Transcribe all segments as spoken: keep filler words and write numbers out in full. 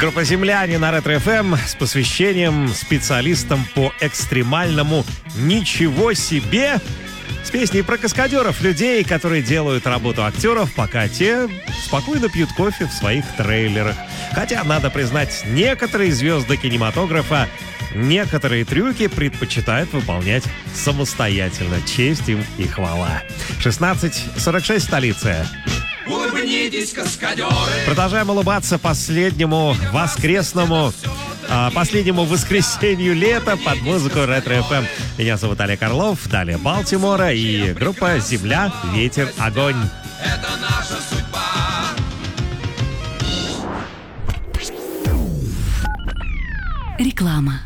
Группа «Земляне» на Ретро-эф эм с посвящением специалистам по экстремальному «Ничего себе!» с песней про каскадеров, людей, которые делают работу актеров, пока те спокойно пьют кофе в своих трейлерах. Хотя, надо признать, некоторые звезды кинематографа некоторые трюки предпочитают выполнять самостоятельно. Честь им и хвала. шестнадцать сорок шесть, столица. Улыбнитесь, каскадеры! Продолжаем улыбаться последнему воскресному, а, последнему воскресенью лета под музыку Ретро-эф эм. Меня зовут Олег Орлов, далее Балтимора и группа «Земля, ветер, огонь». Это наша судьба. Реклама.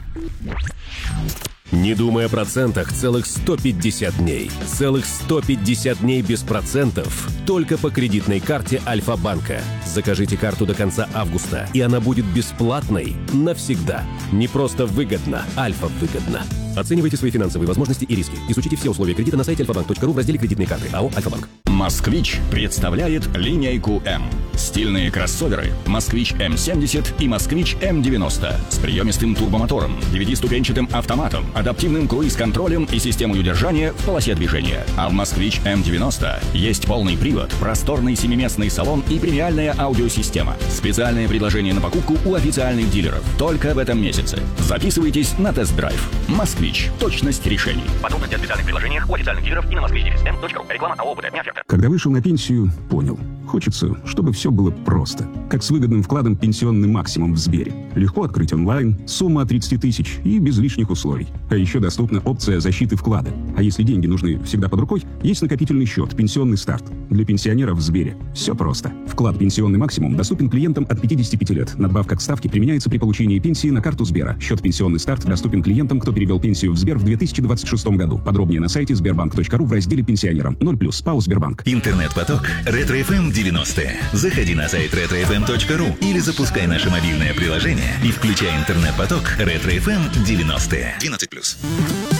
Не думай о процентах целых сто пятьдесят дней. Целых сто пятьдесят дней без процентов. Только по кредитной карте Альфа-банка. Закажите карту до конца августа, и она будет бесплатной навсегда. Не просто выгодно, Альфа-выгодно. Оценивайте свои финансовые возможности и риски. Изучите все условия кредита на сайте альфа банк точка ру в разделе «Кредитные карты». АО «Альфа-банк». «Москвич» представляет линейку М. Стильные кроссоверы «Москвич эм семьдесят» и «Москвич эм девяносто» с приемистым турбомотором, девятиступенчатым автоматом, адаптивным круиз-контролем и системой удержания в полосе движения. А в «Москвич эм девяносто» есть полный привод, просторный семиместный салон и премиальная аудиосистема. Специальное предложение на покупку у официальных дилеров только в этом месяце. Записывайтесь на тест-драйв. «Москвич». Точность решений. Подробности о специальных предложениях у официальных дилеров и на москвич эм точка ру. Реклама АО «БТ». Не оферта. Когда вышел на пенсию, понял. Хочется, чтобы все было просто. Как с выгодным вкладом «Пенсионный максимум» в Сбере. Легко открыть онлайн, сумма от тридцати тысяч и без лишних условий. А еще доступна опция защиты вклада. А если деньги нужны всегда под рукой, есть накопительный счет «Пенсионный старт». Для пенсионеров в Сбере все просто. Вклад «Пенсионный максимум» доступен клиентам от пятидесяти пяти лет. Надбавка к ставке применяется при получении пенсии на карту Сбера. Счет «Пенсионный старт» доступен клиентам, кто перевел пенсию в Сбер в две тысячи двадцать шестом году. Подробнее на сайте сбербанк точка ру в разделе «Пенсионерам». ноль плюс ПАО «Сбербанк». Интернет-поток Ретро-эф эм девяносто. Заходи на сайт ретро эф эм точка ру или запускай наше мобильное приложение и включай интернет-поток Ретро-эф эм девяносто. двенадцать плюс.